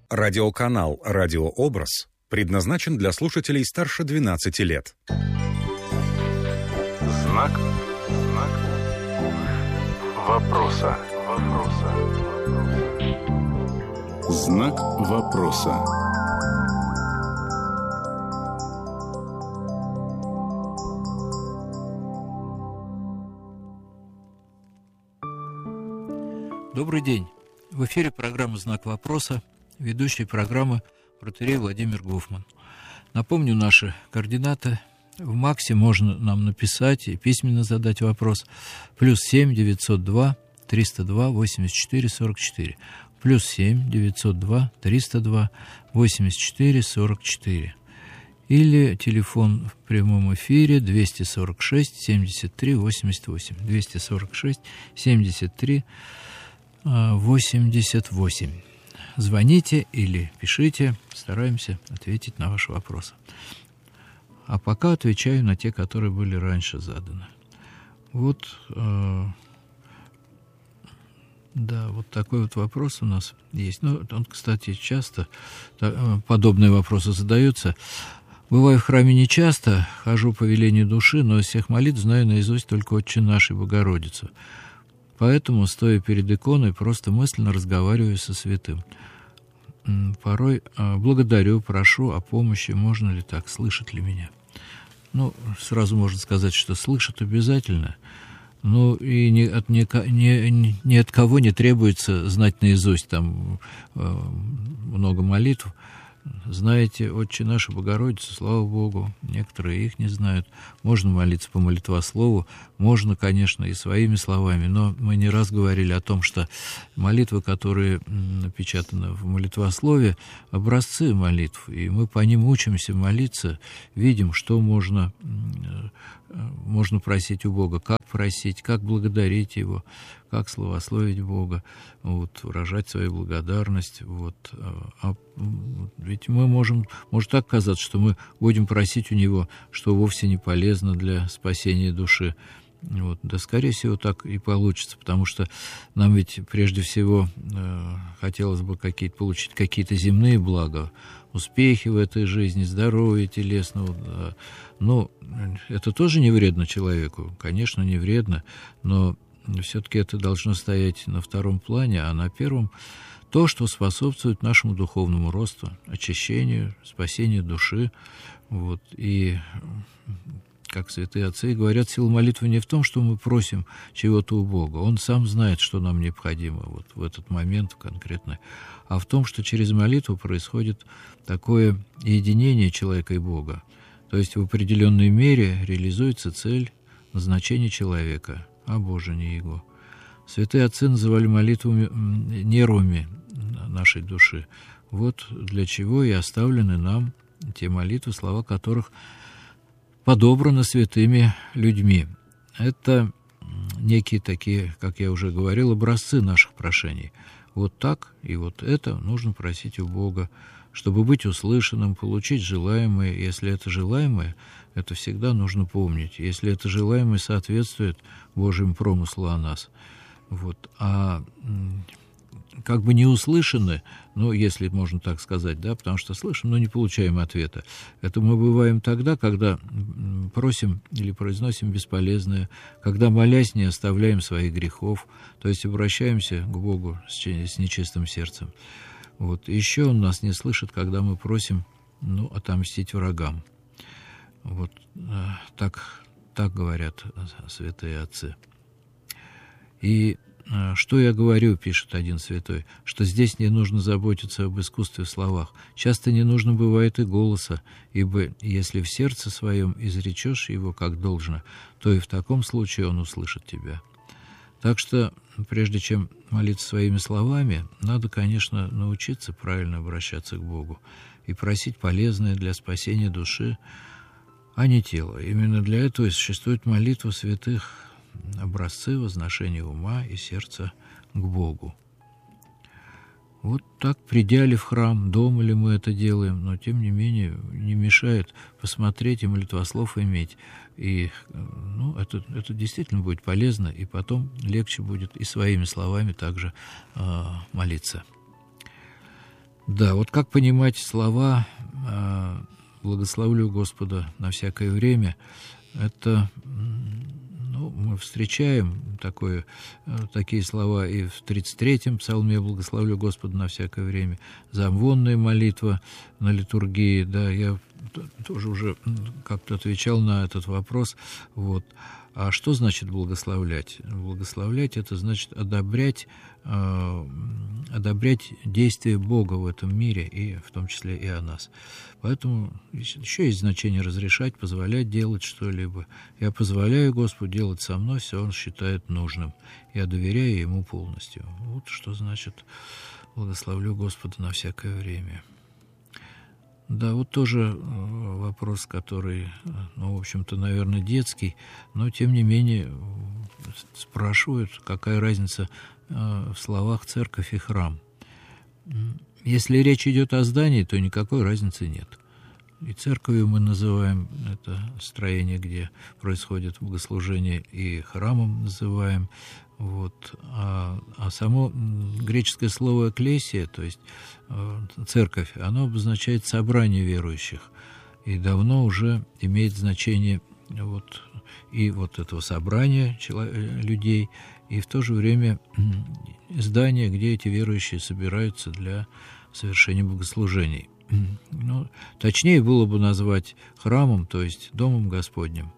Радиоканал «Радиообраз» предназначен для слушателей старше 12 лет. Знак вопроса. Знак вопроса. Добрый день. В эфире программа «Знак вопроса», ведущий программы протоиерей Владимир Гофман. Напомню наши координаты. В МАКСе можно нам написать и письменно задать вопрос. +7 902 302 84 44. +7 902 302 84 44. Или телефон в прямом эфире 246 73 88. 246 73 88. Звоните или пишите, стараемся ответить на ваши вопросы. А пока отвечаю на те, которые были раньше заданы. Вот такой вот вопрос у нас есть. Ну, он, кстати, часто подобные вопросы задаются. Бываю в храме нечасто, хожу по велению души, но из всех молитв знаю наизусть только «Отче наш» и «Богородицу». Поэтому, стоя перед иконой, просто мысленно разговариваю со святым. Порой благодарю, прошу о помощи, можно ли так, слышит ли меня. Ну, сразу можно сказать, что слышат обязательно, но и ни от кого не требуется знать наизусть там много молитв. Знаете, «Отче наш» и «Богородицу», слава Богу, некоторые их не знают. Можно молиться по молитвослову, можно, конечно, и своими словами, но мы не раз говорили о том, что молитвы, которые напечатаны в молитвослове, образцы молитв, и мы по ним учимся молиться, видим, что можно просить у Бога, как просить, как благодарить Его, как славословить Бога, выражать свою благодарность. Ведь мы может так казаться, что мы будем просить у Него, что вовсе не полезно для спасения души. Да, скорее всего, так и получится, потому что нам ведь прежде всего хотелось бы получить какие-то земные блага, успехи в этой жизни, здоровье телесного. Но это тоже не вредно человеку, конечно, не вредно, но все-таки это должно стоять на втором плане, а на первом то, что способствует нашему духовному росту, очищению, спасению души. И, как святые отцы говорят, сила молитвы не в том, что мы просим чего-то у Бога. Он сам знает, что нам необходимо в этот момент конкретно, а в том, что через молитву происходит такое единение человека и Бога. То есть в определенной мере реализуется цель, назначение человека, а Боже не его. Святые отцы называли молитвами нервами нашей души. Вот для чего и оставлены нам те молитвы, слова которых подобраны святыми людьми. Это некие такие, как я уже говорил, образцы наших прошений. Вот так и вот это нужно просить у Бога, чтобы быть услышанным, получить желаемое. Если это желаемое, это всегда нужно помнить. Если это желаемое соответствует Божьему промыслу о нас. А как бы не услышаны, если можно так сказать, да, потому что слышим, но не получаем ответа. Это мы бываем тогда, когда просим или произносим бесполезное, когда, молясь, не оставляем своих грехов, то есть обращаемся к Богу с нечистым сердцем. Еще Он нас не слышит, когда мы просим, отомстить врагам. Так говорят святые отцы. И что я говорю, пишет один святой, что здесь не нужно заботиться об искусстве в словах. Часто не нужно бывает и голоса, ибо если в сердце своем изречешь его как должно, то и в таком случае он услышит тебя. Так что, прежде чем молиться своими словами, надо, конечно, научиться правильно обращаться к Богу и просить полезное для спасения души, а не тела. Именно для этого и существует молитва святых, образцы возношения ума и сердца к Богу. Так, придя ли в храм, дома ли мы это делаем, но, тем не менее, не мешает посмотреть и молитвослов иметь. И это действительно будет полезно, и потом легче будет и своими словами также молиться. Да, вот как понимать слова «благословлю Господа на всякое время», это, мы встречаем такие слова и в 33-м псалме «Благословлю Господа на всякое время», замвонная молитва на литургии, да, я тоже уже как-то отвечал на этот вопрос, вот. А что значит благословлять? Благословлять — это значит одобрять действия Бога в этом мире, и в том числе и о нас. Поэтому еще есть значение разрешать, позволять делать что-либо. Я позволяю Господу делать со мной все, Он считает нужным. Я доверяю Ему полностью. Вот что значит «благословлю Господа на всякое время». Да, вот тоже вопрос, который, в общем-то, наверное, детский, но, тем не менее, спрашивают, какая разница в словах «церковь» и «храм». Если речь идет о здании, то никакой разницы нет. И церковью мы называем это строение, где происходит богослужение, и храмом называем. Вот. А само греческое слово «экклесия», то есть церковь, оно обозначает собрание верующих. И давно уже имеет значение и этого собрания людей, и в то же время здание, где эти верующие собираются для совершения богослужений. Точнее было бы назвать храмом, то есть домом Господним.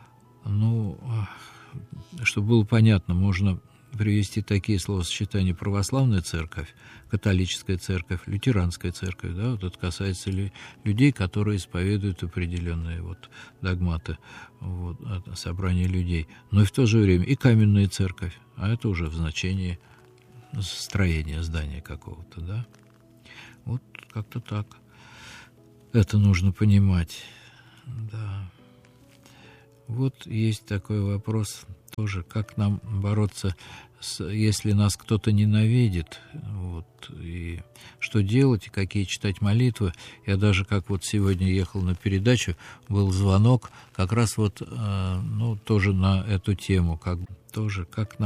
Чтобы было понятно, можно привести такие словосочетания: православная церковь, католическая церковь, лютеранская церковь. Да, вот это касается людей, которые исповедуют определенные догматы собрания людей. Но и в то же время и каменная церковь, а это уже в значении строения здания какого-то, да. Вот как-то так. Это нужно понимать, да. Вот есть такой вопрос тоже, как нам бороться, если нас кто-то ненавидит, и что делать, и какие читать молитвы. Я даже, как сегодня ехал на передачу, был звонок как раз тоже на эту тему, как нам